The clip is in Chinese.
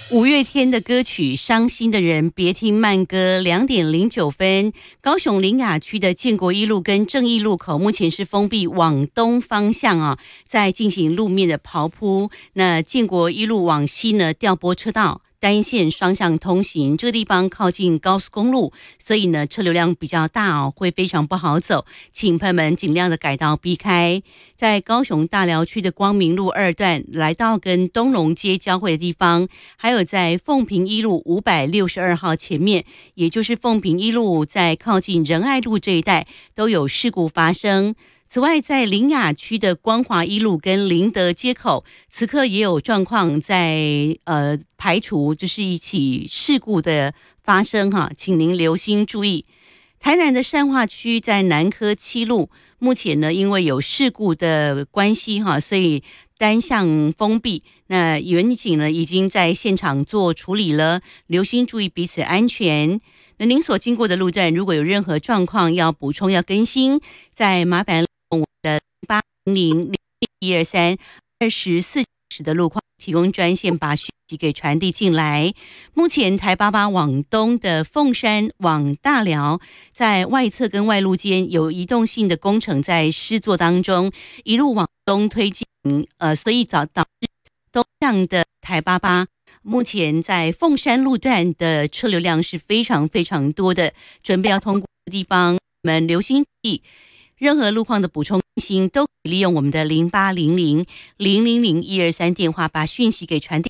五月天的歌曲《伤心的人别听慢歌》2:09，高雄苓雅区的建国一路跟正义路口目前是封闭往东方向啊，在进行路面的刨铺。那建国一路往西呢，调拨车道。单线双向通行，这个地方靠近高速公路，所以呢车流量比较大哦，会非常不好走，请朋友们尽量的改道避开。在高雄大寮区的光明路2段来到跟东荣街交汇的地方，还有在凤屏一路562号前面，也就是凤屏一路在靠近仁爱路这一带都有事故发生。此外，在苓雅区的光华一路跟林德街口，此刻也有状况在排除，就是一起事故的发生哈，请您留心注意。台南的善化区在南科7路，目前呢因为有事故的关系哈，所以单向封闭。那远警呢已经在现场做处理了，留心注意彼此安全。那您所经过的路段，如果有任何状况要补充要更新，在麻烦我的08000123 24小时的路况提供专线，把讯息给传递进来。目前台88往东的凤山往大寮，在外侧跟外路间有移动性的工程在施作当中，一路往东推进，所以导致东向的台88。目前在凤山路段的车流量是非常非常多的，准备要通过的地方，我们留心注意。任何路况的补充更新都可以利用我们的0800000123电话把讯息给传递。